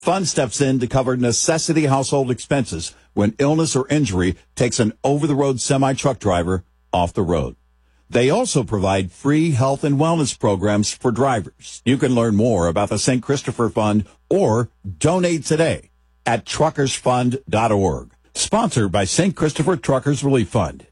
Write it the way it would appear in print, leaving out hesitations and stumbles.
Fund steps in to cover necessity household expenses when illness or injury takes an over-the-road semi-truck driver off the road. They also provide free health and wellness programs for drivers. You can learn more about the St. Christopher Fund or donate today at truckersfund.org. Sponsored by St. Christopher Truckers Relief Fund.